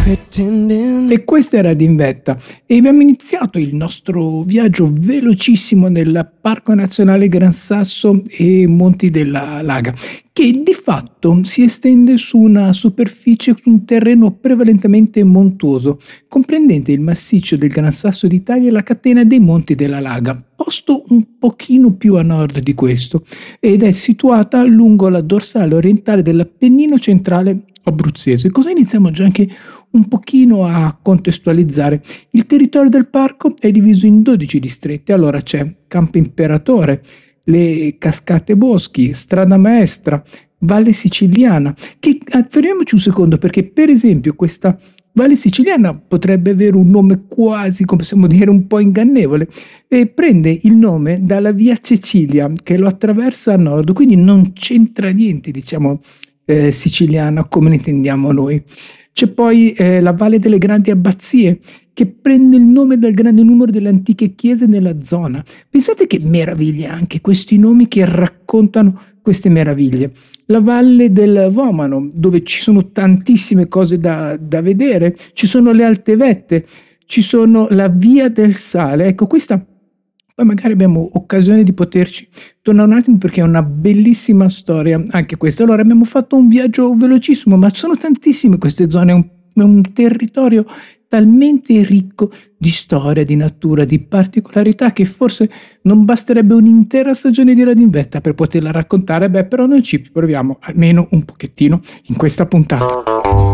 E questa era D'Invetta e abbiamo iniziato il nostro viaggio velocissimo nel Parco Nazionale Gran Sasso e Monti della Laga, che di fatto si estende su una superficie, su un terreno prevalentemente montuoso, comprendente il massiccio del Gran Sasso d'Italia e la catena dei Monti della Laga, posto un pochino più a nord di questo, ed è situata lungo la dorsale orientale dell'Appennino centrale abruzzese. Così iniziamo già anche un pochino a contestualizzare. Il territorio del parco è diviso in 12 distretti. Allora c'è Campo Imperatore, le Cascate Boschi, Strada Maestra, Valle Siciliana, che fermiamoci un secondo, perché per esempio questa Valle Siciliana potrebbe avere un nome quasi, come possiamo dire, un po' ingannevole, e prende il nome dalla via Cecilia che lo attraversa a nord, quindi non c'entra niente, diciamo, siciliana come ne intendiamo noi. C'è poi la Valle delle Grandi Abbazie, che prende il nome dal grande numero delle antiche chiese nella zona. Pensate che meraviglia anche questi nomi che raccontano queste meraviglie. La Valle del Vomano, dove ci sono tantissime cose da vedere, ci sono le Alte Vette, ci sono la Via del Sale. Ecco, questa poi magari abbiamo occasione di poterci tornare un attimo, perché è una bellissima storia anche questa. Allora abbiamo fatto un viaggio velocissimo, ma sono tantissime queste zone, è un territorio talmente ricco di storia, di natura, di particolarità, che forse non basterebbe un'intera stagione di Radio Invetta per poterla raccontare. Però noi ci proviamo almeno un pochettino in questa puntata.